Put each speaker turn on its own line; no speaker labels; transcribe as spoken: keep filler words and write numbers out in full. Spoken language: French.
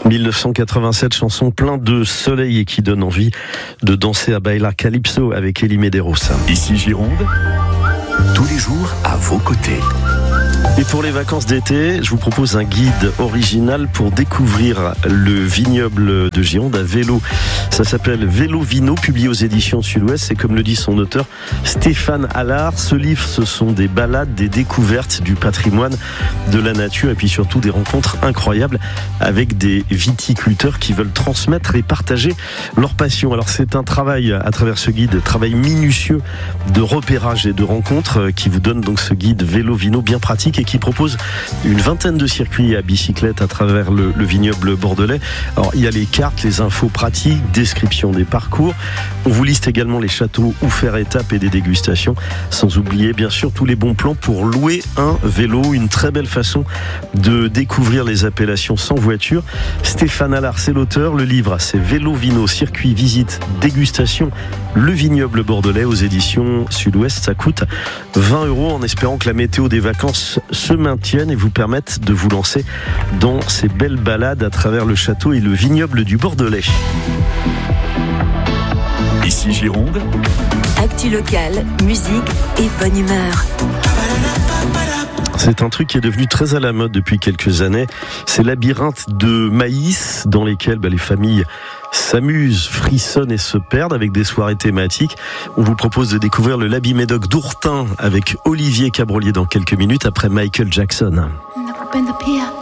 dix-neuf cent quatre-vingt-sept, chanson plein de soleil et qui donne envie de danser à Bailar Calypso avec Elie Medeiros.
Ici Gironde, tous les jours à vos côtés.
Et pour les vacances d'été, je vous propose un guide original pour découvrir le vignoble de Gironde à vélo. Ça s'appelle Vélo Vino, publié aux éditions Sud-Ouest. C'est comme le dit son auteur, Stéphane Allard. Ce livre, ce sont des balades, des découvertes du patrimoine, de la nature et puis surtout des rencontres incroyables avec des viticulteurs qui veulent transmettre et partager leur passion. Alors c'est un travail à travers ce guide, travail minutieux de repérage et de rencontres qui vous donne donc ce guide Vélo Vino bien pratique et qui propose une vingtaine de circuits à bicyclette à travers le, le vignoble bordelais. Alors il y a les cartes, les infos pratiques, description des parcours. On vous liste également les châteaux où faire étape et des dégustations. Sans oublier bien sûr tous les bons plans pour louer un vélo. Une très belle façon de découvrir les appellations sans voiture. Stéphane Allard, c'est l'auteur. Le livre, c'est Vélo Vino, circuit, visite, dégustation. Le vignoble bordelais aux éditions Sud-Ouest. Ça coûte vingt euros en espérant que la météo des vacances se maintienne et vous permette de vous lancer dans ces belles balades à travers le château et le vignoble du Bordelais.
Ici Gironde,
actu locale, musique et bonne humeur.
C'est un truc qui est devenu très à la mode depuis quelques années. Ces labyrinthes de maïs dans lesquels bah, les familles s'amusent, frissonnent et se perdent avec des soirées thématiques. On vous propose de découvrir le Labi Médoc d'Ourtin avec Olivier Cabrolier dans quelques minutes après Michael Jackson.
La coupe en the piano.